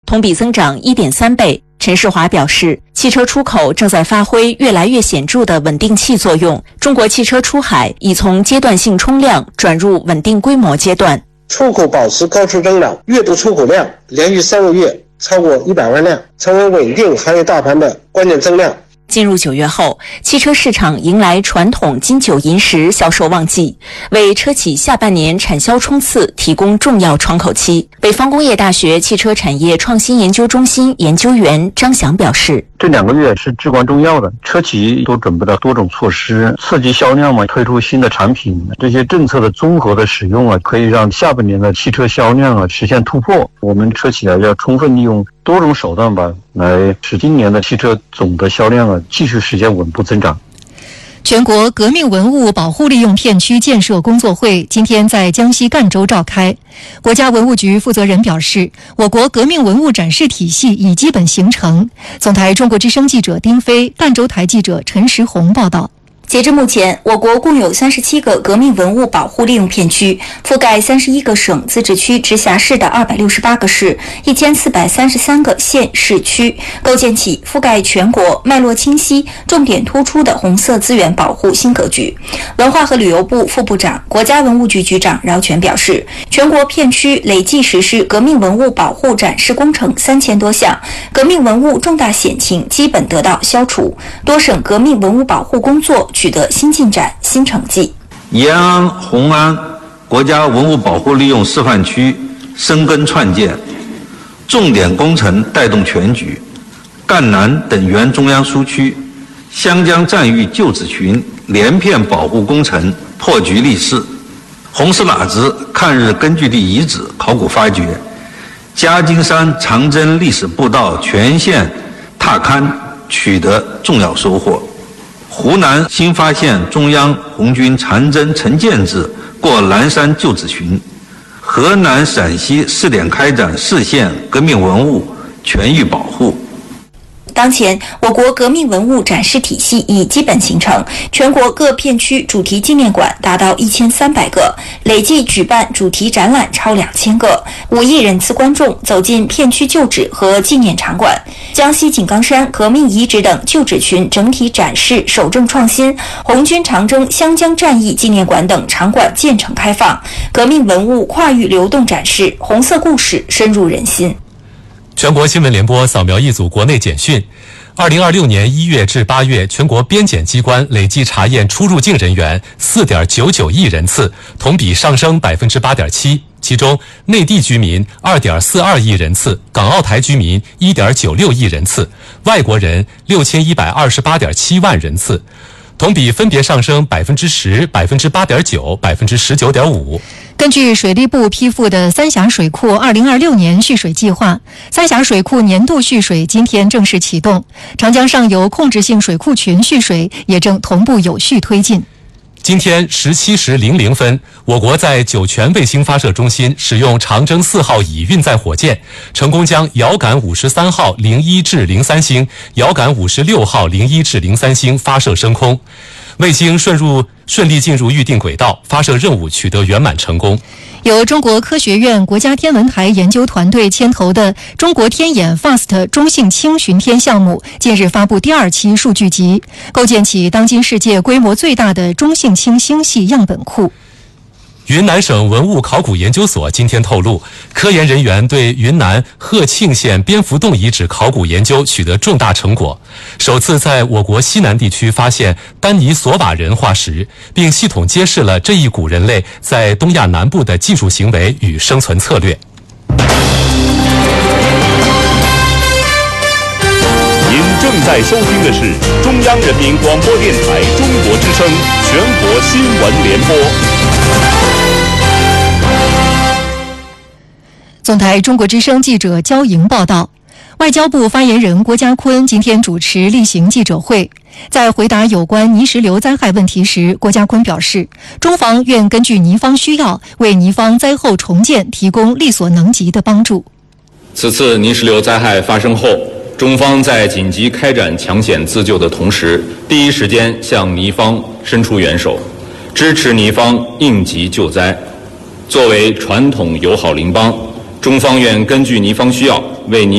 同比增长 1.3 倍。陈世华表示，汽车出口正在发挥越来越显著的稳定器作用，中国汽车出海已从阶段性冲量转入稳定规模阶段。 出口保持高速增长，月度出口量连续3个月超过100万辆，成为稳定行业大盘的关键增量。 进入9月后，汽车市场迎来传统金九银十销售旺季，为车企下半年产销冲刺提供重要窗口期。北方工业大学汽车产业创新研究中心研究员张翔表示， 这2个月是至关重要的，车企都准备了多种措施，刺激销量推出新的产品，这些政策的综合的使用可以让下半年的汽车销量实现突破。我们车企要充分利用多种手段来使今年的汽车总的销量继续实现稳步增长。 全国革命文物保护利用片区建设工作会今天在江西赣州召开。国家文物局负责人表示，我国革命文物展示体系已基本形成。总台中国之声记者丁飞、赣州台记者陈石红报道。 截至目前，我国共有37个革命文物保护利用片区，覆盖31个省、自治区、直辖市的268个市、1433个县市区，构建起覆盖全国、脉络清晰、重点突出的红色资源保护新格局。文化和旅游部副部长、国家文物局局长饶全表示，全国片区累计实施革命文物保护展示工程3000多项，革命文物重大险情基本得到消除，多省革命文物保护工作取得新进展、新成绩。 延安、红安国家文物保护利用示范区深耕创建，重点工程带动全局。赣南等原中央苏区湘江战役旧址群连片保护工程破局立誓，红石喇子抗日根据地遗址考古发掘，嘉金山长征历史步道全线踏勘取得重要收获。湖南新发现中央红军长征陈建制过南山旧址群，河南、陕西试点开展市县革命文物全域保护。 当前，我国革命文物展示体系已基本形成，全国各片区主题纪念馆达到1300个，累计举办主题展览超2000个，5亿人次观众走进片区旧址和纪念场馆。江西井冈山革命遗址等旧址群整体展示守正创新，红军长征湘江战役纪念馆等场馆建成开放，革命文物跨域流动展示，红色故事深入人心。 全国新闻联播扫描一组国内简讯。2026年1月至8月，全国边检机关累计查验出入境人员 4.99 亿人次，同比上升 8.7%。其中，内地居民 2.42 亿人次，港澳台居民 1.96 亿人次，外国人 6128.7万人次。同比分别上升 10%、8.9%、19.5%。 根据水利部批复的三峡水库2026年蓄水计划，三峡水库年度蓄水今天正式启动，长江上游控制性水库群蓄水也正同步有序推进。 今天17时00分，我国在酒泉卫星发射中心使用长征4号乙运载火箭，成功将遥感53号01至03星、遥感56号01至03星发射升空。卫星顺利进入预定轨道，发射任务取得圆满成功。 由中国科学院国家天文台研究团队牵头的中国天眼 FAST 中性氢巡天项目近日发布第2期数据集，构建起当今世界规模最大的中性氢星系样本库。 云南省文物考古研究所今天透露，科研人员对云南鹤庆县蝙蝠洞遗址考古研究取得重大成果，首次在我国西南地区发现丹尼索瓦人化石，并系统揭示了这一古人类在东亚南部的技术行为与生存策略。 您正在收听的是中央人民广播电台中国之声全国新闻联播。 总台中国之声记者焦莹报道，外交部发言人郭家坤今天主持例行记者会，在回答有关泥石流灾害问题时，郭家坤表示，中方愿根据泥方需要，为泥方灾后重建提供力所能及的帮助。 此次泥石流灾害发生后，中方在紧急开展抢险自救的同时，第一时间向泥方伸出援手，支持泥方应急救灾。作为传统友好邻邦，中方愿根据泥方需要，为泥